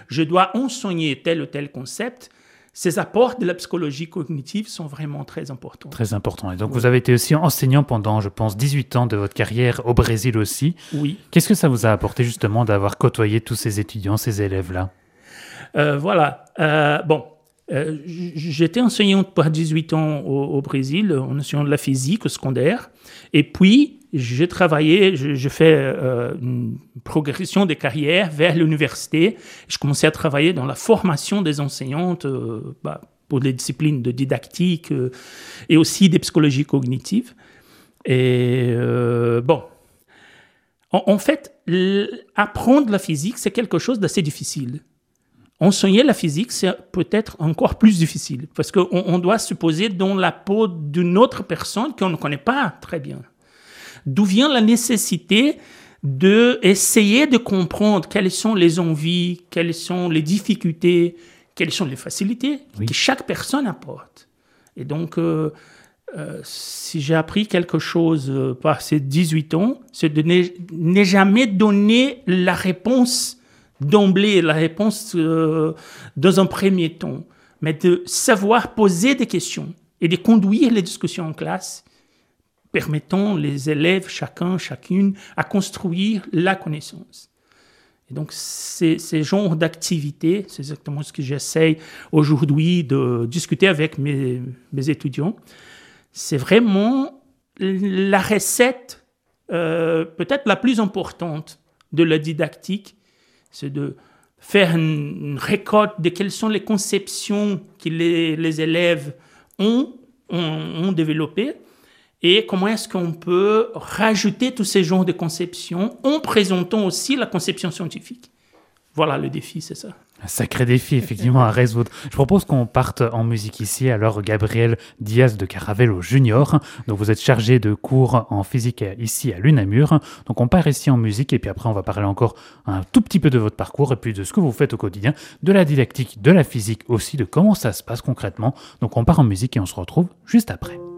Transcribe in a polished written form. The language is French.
je dois enseigner tel ou tel concept, ces apports de la psychologie cognitive sont vraiment très importants. Très important. Et donc, vous avez été aussi enseignant pendant, je pense, 18 ans de votre carrière au Brésil aussi. Oui. Qu'est-ce que ça vous a apporté justement d'avoir côtoyé tous ces étudiants, ces élèves-là ? J'étais enseignant par 18 ans au Brésil, en enseignant de la physique au secondaire. Et puis, j'ai travaillé, je fais une progression de carrière vers l'université. Je commençais à travailler dans la formation des enseignantes pour les disciplines de didactique et aussi des psychologies cognitives. Et en fait, apprendre la physique, c'est quelque chose d'assez difficile. Enseigner la physique, c'est peut-être encore plus difficile parce qu'on doit se poser dans la peau d'une autre personne qu'on ne connaît pas très bien. D'où vient la nécessité d'essayer de comprendre quelles sont les envies, quelles sont les difficultés, quelles sont les facilités que chaque personne apporte. Et donc, si j'ai appris quelque chose par ces 18 ans, c'est de ne jamais donner la réponse d'emblée, la réponse dans un premier temps, mais de savoir poser des questions et de conduire les discussions en classe, permettant les élèves, chacune, à construire la connaissance. Et donc, ces genres d'activités, c'est exactement ce que j'essaye aujourd'hui de discuter avec mes étudiants. C'est vraiment la recette peut-être la plus importante de la didactique, c'est de faire une récolte de quelles sont les conceptions que les élèves ont développées et comment est-ce qu'on peut rajouter tous ces genres de conceptions en présentant aussi la conception scientifique. Voilà, le défi, c'est ça. Un sacré défi, effectivement, à résoudre. Je propose qu'on parte en musique ici. Alors, Gabriel Diaz de Caravelo Junior. Donc, vous êtes chargé de cours en physique ici à l'UNAMUR. Donc, on part ici en musique et puis après, on va parler encore un tout petit peu de votre parcours et puis de ce que vous faites au quotidien, de la didactique, de la physique aussi, de comment ça se passe concrètement. Donc, on part en musique et on se retrouve juste après.